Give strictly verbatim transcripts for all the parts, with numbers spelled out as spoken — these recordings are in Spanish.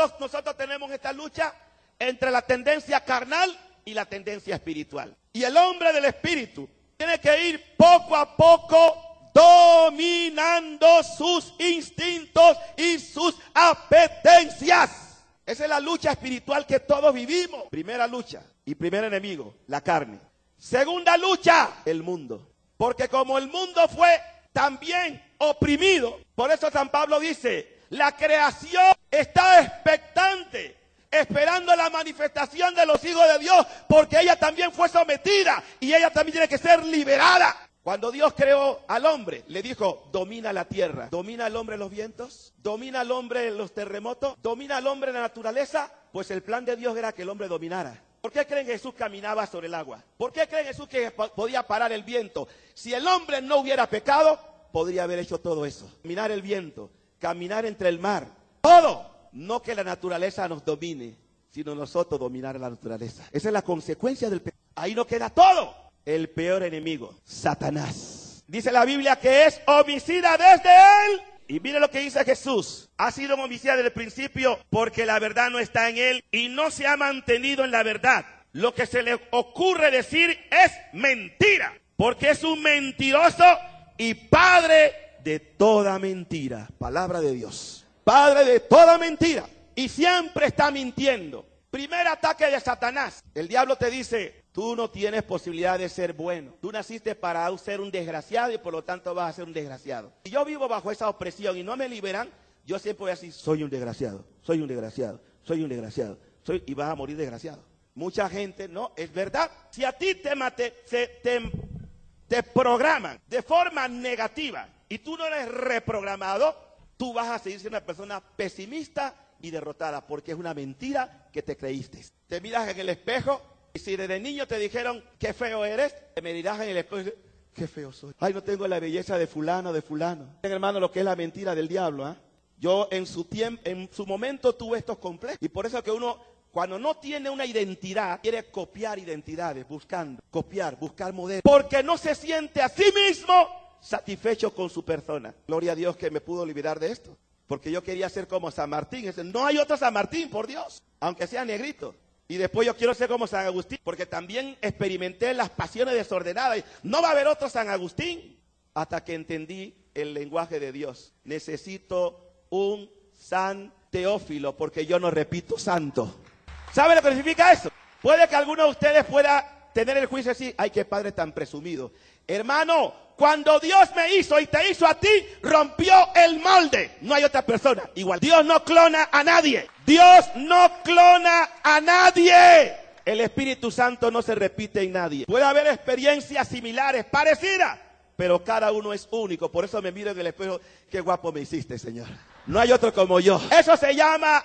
todos nosotros tenemos esta lucha entre la tendencia carnal y la tendencia espiritual. Y el hombre del espíritu tiene que ir poco a poco dominando sus instintos y sus apetencias. Esa es la lucha espiritual que todos vivimos. Primera lucha y primer enemigo, la carne. Segunda lucha, el mundo. Porque como el mundo fue también oprimido, por eso San Pablo dice, la creación está expectante, esperando la manifestación de los hijos de Dios, porque ella también fue sometida y ella también tiene que ser liberada. Cuando Dios creó al hombre, le dijo, domina la tierra. ¿Domina al hombre los vientos? ¿Domina al hombre los terremotos? ¿Domina al hombre la naturaleza? Pues el plan de Dios era que el hombre dominara. ¿Por qué creen que Jesús caminaba sobre el agua? ¿Por qué creen Jesús que podía parar el viento? Si el hombre no hubiera pecado, podría haber hecho todo eso. Dominar el viento, caminar entre el mar, todo. No que la naturaleza nos domine, sino nosotros dominar la naturaleza. Esa es la consecuencia del pecado. Ahí no queda todo. El peor enemigo, Satanás. Dice la Biblia que es homicida desde él. Y mire lo que dice Jesús. Ha sido homicida desde el principio porque la verdad no está en él y no se ha mantenido en la verdad. Lo que se le ocurre decir es mentira, porque es un mentiroso y padre de toda mentira. Palabra de Dios. Padre de toda mentira. Y siempre está mintiendo. Primer ataque de Satanás. El diablo te dice, tú no tienes posibilidad de ser bueno. Tú naciste para ser un desgraciado y por lo tanto vas a ser un desgraciado. Si yo vivo bajo esa opresión y no me liberan, yo siempre voy a decir, soy un desgraciado, soy un desgraciado, soy un desgraciado, soy, y vas a morir desgraciado. Mucha gente, no, es verdad. Si a ti te, mate, se, te, te programan de forma negativa y tú no eres reprogramado, tú vas a seguir siendo una persona pesimista y derrotada, porque es una mentira que te creíste. Te miras en el espejo y si desde niño te dijeron qué feo eres, te miras en el espejo y dices, qué feo soy. Ay, no tengo la belleza de fulano, de fulano. Hermano, lo que es la mentira del diablo, ¿eh? Yo en su tiempo, en su momento tuve estos complejos. Y por eso que uno, cuando no tiene una identidad, quiere copiar identidades, buscando, copiar, buscar modelos. Porque no se siente a sí mismo satisfecho con su persona. Gloria a Dios que me pudo liberar de esto. Porque yo quería ser como San Martín. No hay otro San Martín, por Dios, aunque sea negrito. Y después yo quiero ser como San Agustín, porque también experimenté las pasiones desordenadas. No va a haber otro San Agustín, hasta que entendí el lenguaje de Dios. Necesito un San Teófilo, porque yo no repito santo. ¿Sabe lo que significa eso? Puede que alguno de ustedes pueda tener el juicio así, ay, qué padre tan presumido. Hermano, cuando Dios me hizo y te hizo a ti, rompió el molde. No hay otra persona igual. Dios no clona a nadie. Dios no clona a nadie. El Espíritu Santo no se repite en nadie. Puede haber experiencias similares, parecidas, pero cada uno es único. Por eso me miro en el espejo, qué guapo me hiciste, Señor. No hay otro como yo. Eso se llama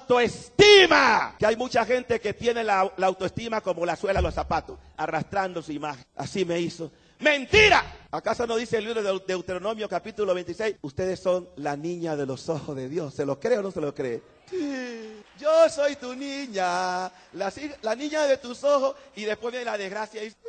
autoestima. Que hay mucha gente que tiene la, la autoestima como la suela de los zapatos, arrastrando su imagen. Así me hizo. ¡Mentira! ¿Acaso no dice el libro de Deuteronomio capítulo veintiséis? Ustedes son la niña de los ojos de Dios. ¿Se lo cree o no se lo cree? Sí, yo soy tu niña, la, la niña de tus ojos. Y después viene la desgracia y dice,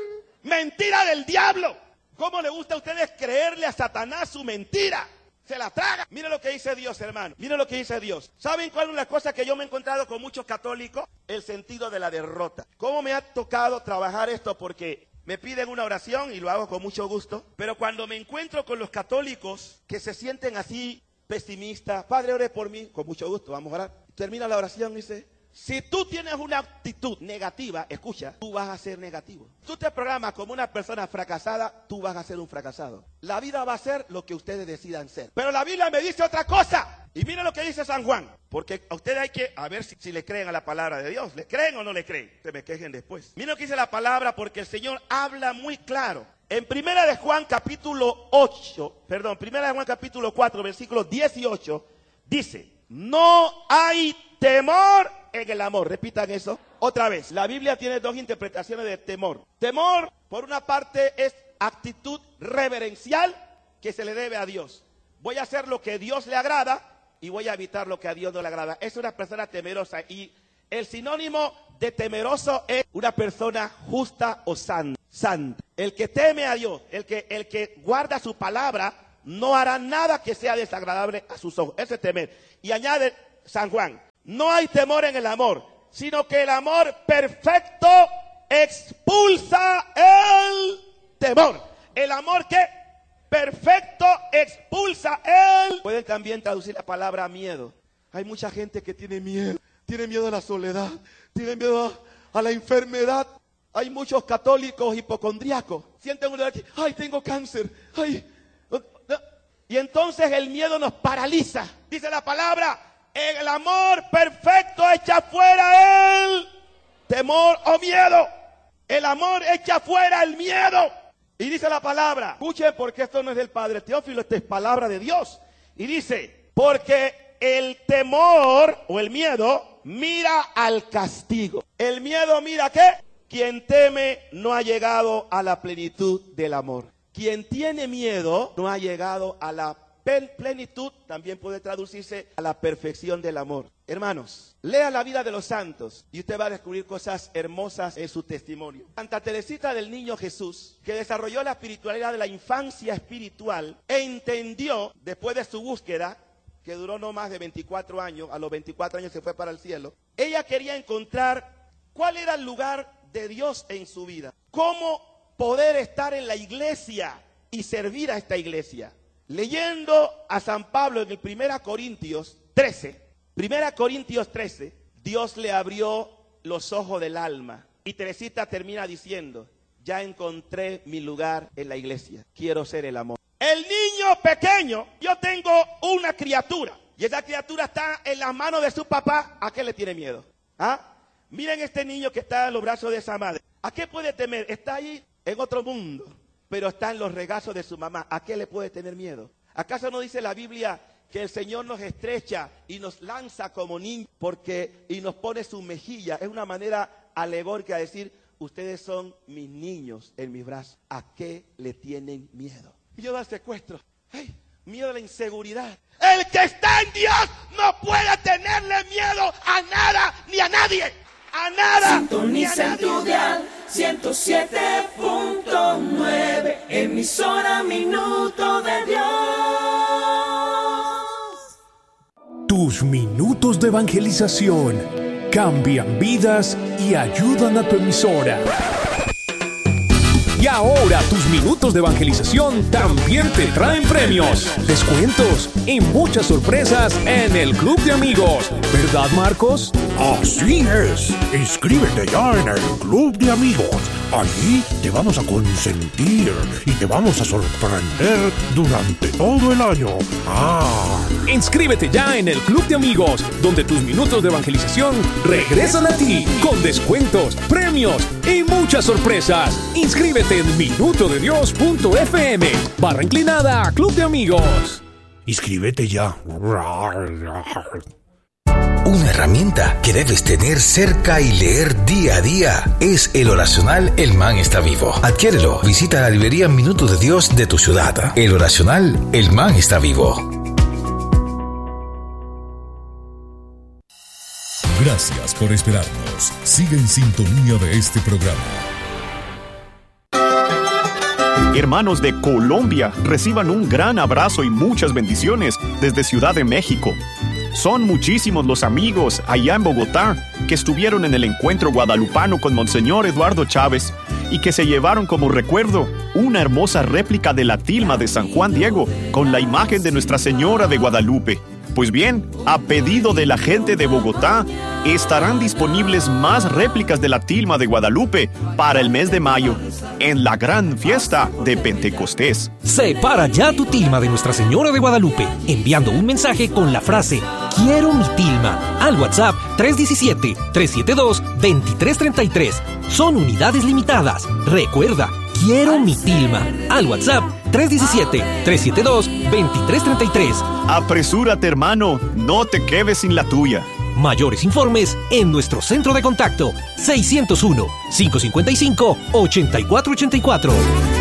¡mentira del diablo! ¿Cómo le gusta a ustedes creerle a Satanás su mentira? Se la traga. Mira lo que dice Dios, hermano. Mira lo que dice Dios. ¿Saben cuál es la cosa que yo me he encontrado con muchos católicos? El sentido de la derrota. ¿Cómo me ha tocado trabajar esto? Porque me piden una oración y lo hago con mucho gusto. Pero cuando me encuentro con los católicos que se sienten así pesimistas, Padre, ore por mí, con mucho gusto, vamos a orar. Termina la oración y dice, si tú tienes una actitud negativa, escucha, tú vas a ser negativo. Tú te programas como una persona fracasada, tú vas a ser un fracasado. La vida va a ser lo que ustedes decidan ser. Pero la Biblia me dice otra cosa. Y mira lo que dice San Juan. Porque a ustedes hay que, a ver si, si le creen a la palabra de Dios. ¿Le creen o no le creen? Se me quejen después. Mira lo que dice la palabra, porque el Señor habla muy claro. En Primera de Juan capítulo ocho, perdón, Primera de Juan capítulo cuatro, versículo dieciocho, dice, no hay temor en el amor. Repitan eso otra vez. La Biblia tiene dos interpretaciones de temor. Temor, por una parte, es actitud reverencial que se le debe a Dios. Voy a hacer lo que a Dios le agrada y voy a evitar lo que a Dios no le agrada. Es una persona temerosa. Y el sinónimo de temeroso es una persona justa o santa. Santa. El que teme a Dios, el que, el que guarda su palabra, no hará nada que sea desagradable a sus ojos. Ese es temer. Y añade San Juan, No hay temor en el amor, sino que el amor perfecto expulsa el temor. El amor que perfecto expulsa el... Pueden también traducir la palabra miedo. Hay mucha gente que tiene miedo. Tiene miedo a la soledad. Tiene miedo a, a la enfermedad. Hay muchos católicos hipocondríacos. Sienten una aquí, ay, tengo cáncer. Ay. Y entonces el miedo nos paraliza. Dice la palabra, el amor perfecto echa fuera el temor o miedo. El amor echa fuera el miedo. Y dice la palabra, escuchen porque esto no es del Padre Teófilo, esta es palabra de Dios. Y dice, porque el temor o el miedo mira al castigo. El miedo mira ¿qué? Quien teme no ha llegado a la plenitud del amor. Quien tiene miedo no ha llegado a la plenitud, también puede traducirse a la perfección del amor. Hermanos, lea la vida de los santos y usted va a descubrir cosas hermosas en su testimonio. Santa Teresita del Niño Jesús, que desarrolló la espiritualidad de la infancia espiritual, entendió después de su búsqueda, que duró no más de veinticuatro años, a los veinticuatro años se fue para el cielo. Ella quería encontrar cuál era el lugar de Dios en su vida, cómo poder estar en la iglesia y servir a esta iglesia. Leyendo a San Pablo en el primera Corintios trece, primera Corintios trece, Dios le abrió los ojos del alma. Y Teresita termina diciendo, ya encontré mi lugar en la iglesia, quiero ser el amor. El niño pequeño, yo tengo una criatura, y esa criatura está en las manos de su papá, ¿a qué le tiene miedo? ¿Ah? Miren este niño que está en los brazos de esa madre, ¿a qué puede temer? Está ahí en otro mundo, pero está en los regazos de su mamá, ¿a qué le puede tener miedo? ¿Acaso no dice la Biblia que el Señor nos estrecha y nos lanza como niños porque, y nos pone su mejilla? Es una manera alegórica de decir, ustedes son mis niños en mis brazos, ¿a qué le tienen miedo? Miedo al secuestro, hey, miedo a la inseguridad. El que está en Dios no puede tenerle miedo a nada ni a nadie, a nada. Sintoniza en tu dial ciento siete punto nueve, emisora Minuto de Dios. Tus minutos de evangelización cambian vidas y ayudan a tu emisora. Y ahora tus minutos de evangelización también te traen premios, descuentos y muchas sorpresas en el Club de Amigos. ¿Verdad, Marcos? Así es. Inscríbete ya en el Club de Amigos. Allí te vamos a consentir y te vamos a sorprender durante todo el año. ¡Ah! Inscríbete ya en el Club de Amigos, donde tus minutos de evangelización regresan a ti con descuentos, premios y muchas sorpresas. Inscríbete en minuto de dios punto f m barra inclinada Club de Amigos. Inscríbete ya. Una herramienta que debes tener cerca y leer día a día es el oracional El Man está vivo. Adquiérelo. Visita la librería Minuto de Dios de tu ciudad. El oracional El Man está vivo. Gracias por esperarnos. Sigue en sintonía de este programa. Hermanos de Colombia, reciban un gran abrazo y muchas bendiciones desde Ciudad de México. Son muchísimos los amigos allá en Bogotá que estuvieron en el encuentro guadalupano con Monseñor Eduardo Chávez y que se llevaron como recuerdo una hermosa réplica de la tilma de San Juan Diego con la imagen de Nuestra Señora de Guadalupe. Pues bien, a pedido de la gente de Bogotá, estarán disponibles más réplicas de la tilma de Guadalupe para el mes de mayo, en la gran fiesta de Pentecostés. Separa ya tu tilma de Nuestra Señora de Guadalupe, enviando un mensaje con la frase "Quiero mi tilma" al WhatsApp tres uno siete, tres siete dos, dos tres tres tres. Son unidades limitadas. Recuerda, quiero mi tilma al WhatsApp tres uno siete, tres siete dos, dos tres tres tres. Apresúrate, hermano, no te quedes sin la tuya. Mayores informes en nuestro centro de contacto seiscientos uno, cinco cinco cinco, ocho cuatro ocho cuatro.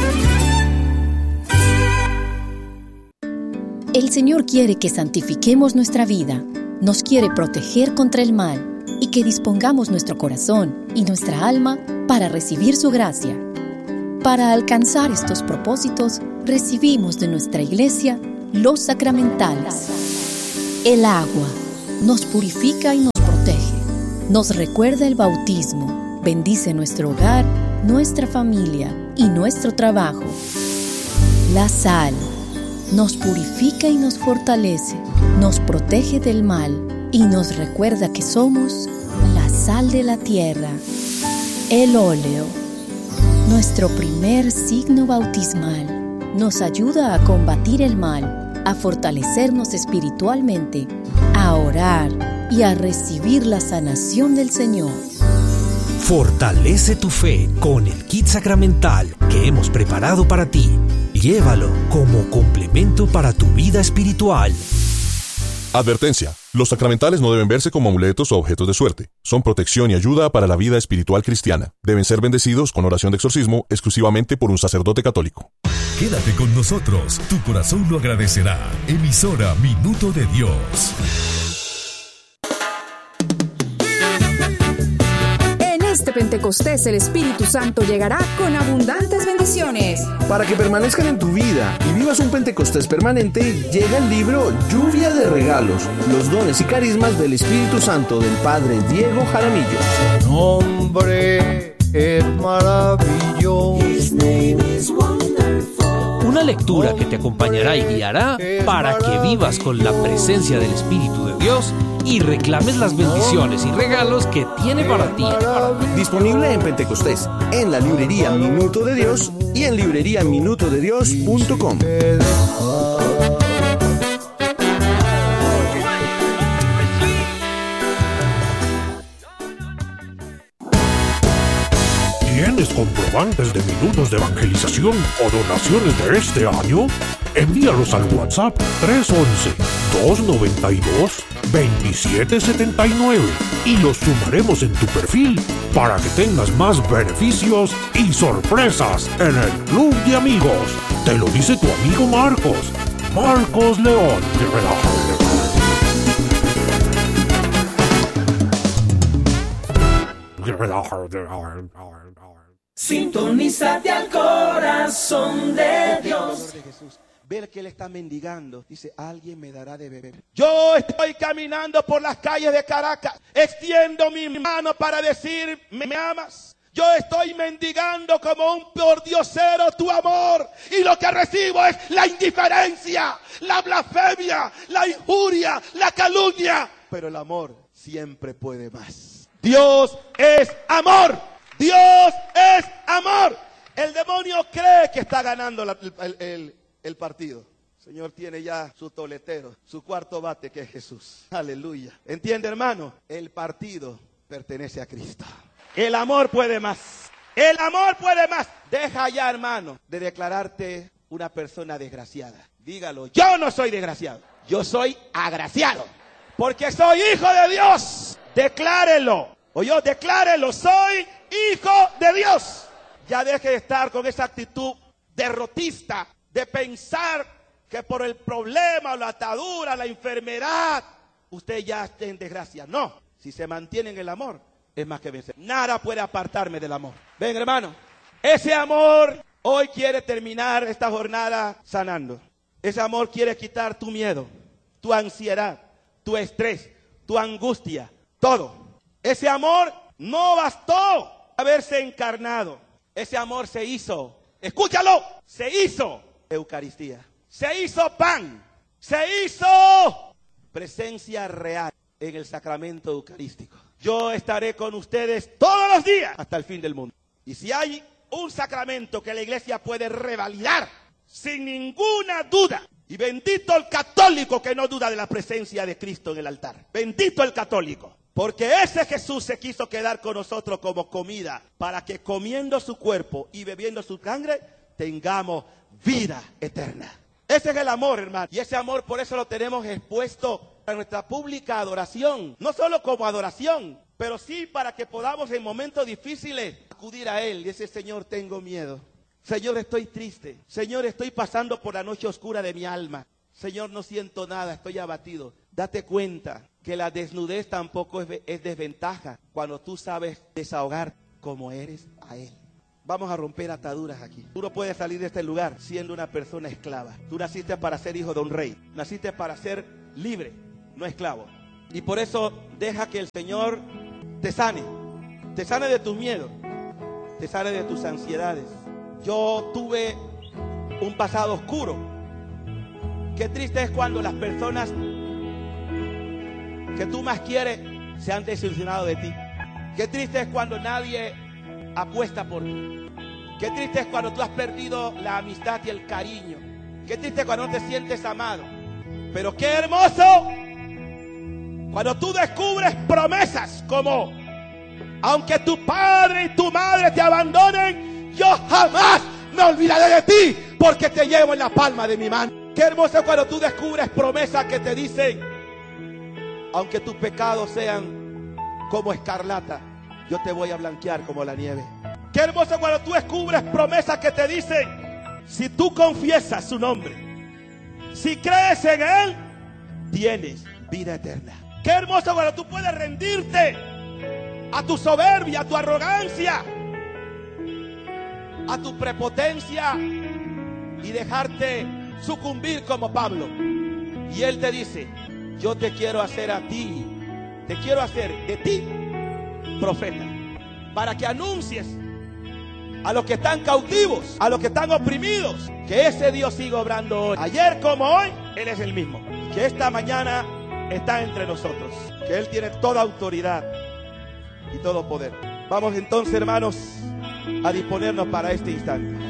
El Señor quiere que santifiquemos nuestra vida, nos quiere proteger contra el mal y que dispongamos nuestro corazón y nuestra alma para recibir su gracia. Para alcanzar estos propósitos, recibimos de nuestra iglesia los sacramentales, el agua, nos purifica y nos protege. Nos recuerda el bautismo, bendice nuestro hogar, nuestra familia y nuestro trabajo. La sal nos purifica y nos fortalece, nos protege del mal y nos recuerda que somos la sal de la tierra. El óleo, nuestro primer signo bautismal, nos ayuda a combatir el mal, a fortalecernos espiritualmente, a orar y a recibir la sanación del Señor. Fortalece tu fe con el kit sacramental que hemos preparado para ti. Llévalo como complemento para tu vida espiritual. Advertencia. Los sacramentales no deben verse como amuletos o objetos de suerte. Son protección y ayuda para la vida espiritual cristiana. Deben ser bendecidos con oración de exorcismo exclusivamente por un sacerdote católico. Quédate con nosotros. Tu corazón lo agradecerá. Emisora Minuto de Dios. Este Pentecostés el Espíritu Santo llegará con abundantes bendiciones. Para que permanezcan en tu vida y vivas un Pentecostés permanente, llega el libro Lluvia de Regalos, los dones y carismas del Espíritu Santo del Padre Diego Jaramillo. Nombre es maravilloso. Una lectura que te acompañará y guiará para que vivas con la presencia del Espíritu de Dios y reclames las bendiciones y regalos que tiene para ti. Disponible en Pentecostés, en la librería Minuto de Dios y en librería minuto de dios punto com. ¿Tienes comprobantes de minutos de evangelización o donaciones de este año? Envíalos al WhatsApp tres once, dos noventa y dos, veintisiete setenta y nueve y los sumaremos en tu perfil para que tengas más beneficios y sorpresas en el Club de Amigos. Te lo dice tu amigo Marcos. Marcos León. Sintonízate al corazón de Dios. Ver que él está mendigando. Dice, alguien me dará de beber. Yo estoy caminando por las calles de Caracas. Extiendo mi mano para decir, ¿me amas? Yo estoy mendigando como un pordiosero tu amor. Y lo que recibo es la indiferencia, la blasfemia, la injuria, la calumnia. Pero el amor siempre puede más. Dios es amor. Dios es amor. El demonio cree que está ganando la, el, el, el partido. El Señor tiene ya su toletero, su cuarto bate que es Jesús. Aleluya. ¿Entiende, hermano? El partido pertenece a Cristo. El amor puede más. El amor puede más. Deja ya, hermano, de declararte una persona desgraciada. Dígalo, yo no soy desgraciado. Yo soy agraciado. Porque soy hijo de Dios. Declárelo. O yo declárelo, soy hijo de Dios. Ya deje de estar con esa actitud derrotista, de pensar que por el problema, la atadura, la enfermedad, usted ya está en desgracia. No, si se mantiene en el amor, es más que vencer. Nada puede apartarme del amor. Ven, hermano, ese amor hoy quiere terminar esta jornada sanando. Ese amor quiere quitar tu miedo, tu ansiedad, tu estrés, tu angustia, todo. Ese amor no bastó haberse encarnado. Ese amor se hizo, escúchalo, se hizo Eucaristía, se hizo pan, se hizo presencia real en el sacramento eucarístico. Yo estaré con ustedes todos los días hasta el fin del mundo. Y si hay un sacramento que la iglesia puede revalidar sin ninguna duda, y bendito el católico que no duda de la presencia de Cristo en el altar. Bendito el católico. Porque ese Jesús se quiso quedar con nosotros como comida, para que comiendo su cuerpo y bebiendo su sangre, tengamos vida eterna. Ese es el amor, hermano. Y ese amor por eso lo tenemos expuesto a nuestra pública adoración. No solo como adoración, pero sí para que podamos en momentos difíciles acudir a Él y decir, Señor, tengo miedo. Señor, estoy triste. Señor, estoy pasando por la noche oscura de mi alma. Señor, no siento nada, estoy abatido. Date cuenta que la desnudez tampoco es, es desventaja cuando tú sabes desahogar como eres a Él. Vamos a romper ataduras aquí. Tú no puedes salir de este lugar siendo una persona esclava. Tú naciste para ser hijo de un rey. Naciste para ser libre, no esclavo. Y por eso deja que el Señor te sane. Te sane de tus miedos. Te sane de tus ansiedades. Yo tuve un pasado oscuro. Qué triste es cuando las personas que tú más quieres se han desilusionado de ti. Qué triste es cuando nadie apuesta por ti. Qué triste es cuando tú has perdido la amistad y el cariño. Qué triste es cuando no te sientes amado. Pero qué hermoso cuando tú descubres promesas como: aunque tu padre y tu madre te abandonen, yo jamás me olvidaré de ti, porque te llevo en la palma de mi mano. Qué hermoso cuando tú descubres promesas que te dicen: aunque tus pecados sean como escarlata, yo te voy a blanquear como la nieve. Qué hermoso cuando tú descubres promesas que te dicen: si tú confiesas su nombre, si crees en Él, tienes vida eterna. Qué hermoso cuando tú puedes rendirte a tu soberbia, a tu arrogancia, a tu prepotencia y dejarte sucumbir como Pablo. Y Él te dice: yo te quiero hacer a ti, te quiero hacer de ti profeta, para que anuncies a los que están cautivos, a los que están oprimidos, que ese Dios sigue obrando hoy. Ayer como hoy, Él es el mismo. Que esta mañana está entre nosotros. Que Él tiene toda autoridad y todo poder. Vamos entonces, hermanos, a disponernos para este instante.